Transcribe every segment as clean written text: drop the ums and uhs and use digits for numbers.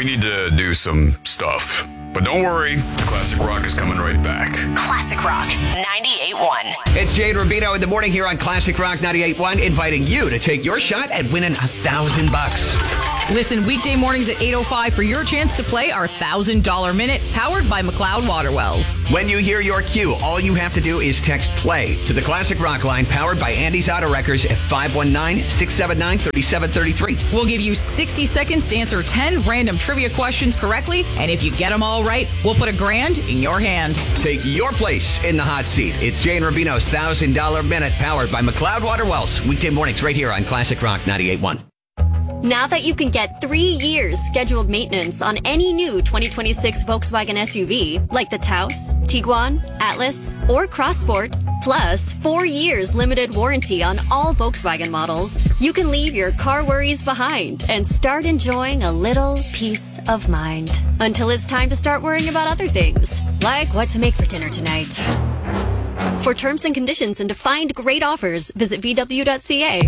we need to do some stuff. But don't worry, Classic Rock is coming right back. Classic Rock 98.1. It's Jade Rubino in the morning here on Classic Rock 98.1, inviting you to take your shot at winning $1,000. Listen weekday mornings at 8:05 for your chance to play our $1,000 minute, powered by McLeod Water Wells. When you hear your cue, all you have to do is text play to the Classic Rock line, powered by Andy's Auto Wreckers at 519-679-3733. We'll give you 60 seconds to answer 10 random trivia questions correctly, and if you get them all right, we'll put $1,000 in your hand. Take your place in the hot seat. It's Jane Rubino's $1,000 minute, powered by McLeod Water Wells. Weekday mornings right here on Classic Rock 98.1. Now that you can get 3 years scheduled maintenance on any new 2026 Volkswagen SUV, like the Taos, Tiguan, Atlas, or Crossport, plus 4 years limited warranty on all Volkswagen models, you can leave your car worries behind and start enjoying a little peace of mind. Until it's time to start worrying about other things, like what to make for dinner tonight. For terms and conditions and to find great offers, visit VW.ca.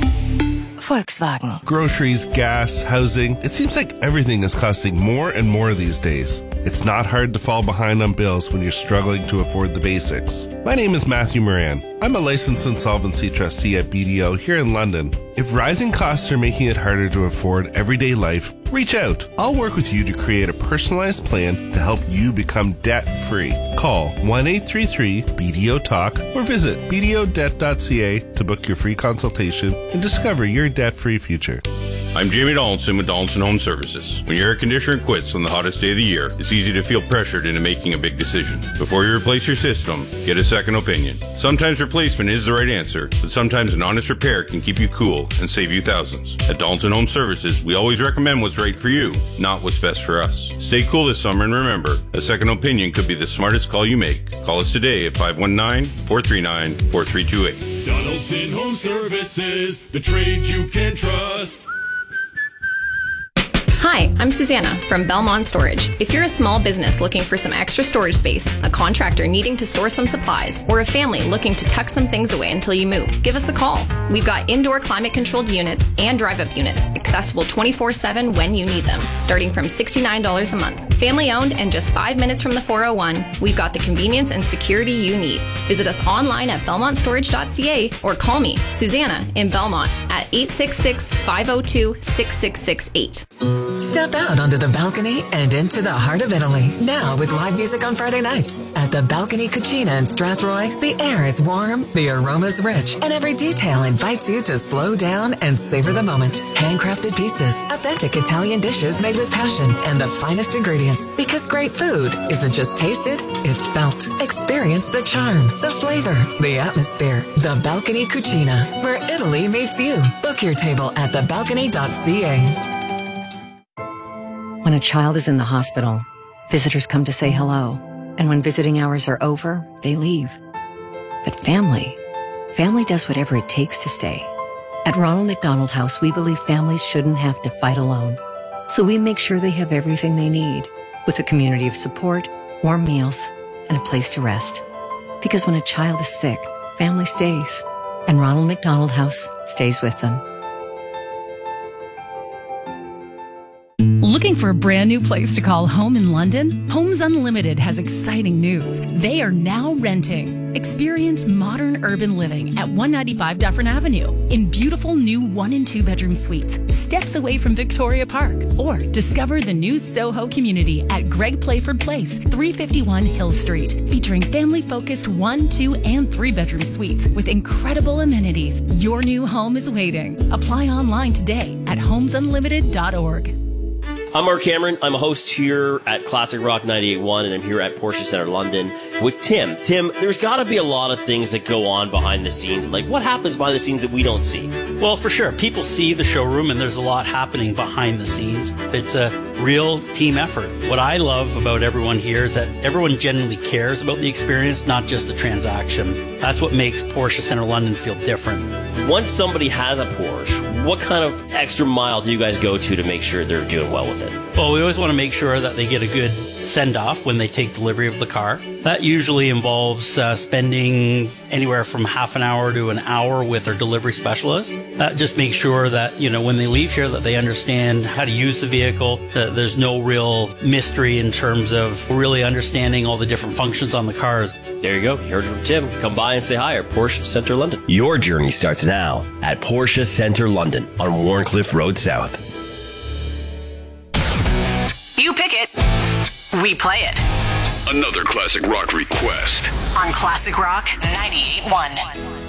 Volkswagen. Groceries, gas, housing. It seems like everything is costing more and more these days. It's not hard to fall behind on bills when you're struggling to afford the basics. My name is Matthew Moran. I'm a licensed insolvency trustee at BDO here in London. If rising costs are making it harder to afford everyday life, reach out. I'll work with you to create a personalized plan to help you become debt-free. Call 1-833-BDO-TALK or visit bdodebt.ca to book your free consultation and discover your debt-free future. I'm Jamie Donaldson with Donaldson Home Services. When your air conditioner quits on the hottest day of the year, it's easy to feel pressured into making a big decision. Before you replace your system, get a second opinion. Sometimes replacement is the right answer, but sometimes an honest repair can keep you cool and save you thousands. At Donaldson Home Services, we always recommend what's right for you, not what's best for us. Stay cool this summer and remember, a second opinion could be the smartest call you make. Call us today at 519-439-4328. Donaldson Home Services, the trades you can trust. Hi, I'm Susanna from Belmont Storage. If you're a small business looking for some extra storage space, a contractor needing to store some supplies, or a family looking to tuck some things away until you move, give us a call. We've got indoor climate-controlled units and drive-up units, accessible 24/7 when you need them, starting from $69 a month. Family-owned and just 5 minutes from the 401, we've got the convenience and security you need. Visit us online at belmontstorage.ca or call me, Susanna, in Belmont at 866-502-6668. Step out onto the balcony and into the heart of Italy. Now with live music on Friday nights. At the Balcony Cucina in Strathroy, the air is warm, the aroma's rich, and every detail invites you to slow down and savor the moment. Handcrafted pizzas, authentic Italian dishes made with passion, and the finest ingredients. Because great food isn't just tasted, it's felt. Experience the charm, the flavor, the atmosphere. The Balcony Cucina, where Italy meets you. Book your table at thebalcony.ca. When a child is in the hospital, visitors come to say hello. And when visiting hours are over, they leave. But family does whatever it takes to stay. At Ronald McDonald House, we believe families shouldn't have to fight alone. So we make sure they have everything they need, with a community of support, warm meals, and a place to rest. Because when a child is sick, family stays. And Ronald McDonald House stays with them. Looking for a brand new place to call home in London? Homes Unlimited has exciting news. They are now renting. Experience modern urban living at 195 Dufferin Avenue in beautiful new 1 and 2 bedroom suites, steps away from Victoria Park. Or discover the new Soho community at Greg Playford Place, 351 Hill Street, featuring family-focused 1, 2, and 3 bedroom suites with incredible amenities. Your new home is waiting. Apply online today at homesunlimited.org. I'm Mark Cameron. I'm a host here at Classic Rock 98.1, and I'm here at Porsche Centre London with Tim. Tim, there's got to be a lot of things that go on behind the scenes. Like, what happens behind the scenes that we don't see? Well, for sure. People see the showroom, and there's a lot happening behind the scenes. It's a real team effort. What I love about everyone here is that everyone genuinely cares about the experience, not just the transaction. That's what makes Porsche Centre London feel different. Once somebody has a Porsche, what kind of extra mile do you guys go to make sure they're doing well with it? Well, we always want to make sure that they get a good send-off when they take delivery of the car. That usually involves spending anywhere from half an hour to an hour with our delivery specialist. That just makes sure that, when they leave here, that they understand how to use the vehicle, that there's no real mystery in terms of really understanding all the different functions on the cars. There you go. You heard it from Tim. Come by and say hi at Porsche Centre London. Your journey starts now at Porsche Centre London on Warncliffe Road South. You pick it, we play it. Another classic rock request On Classic Rock 98.1.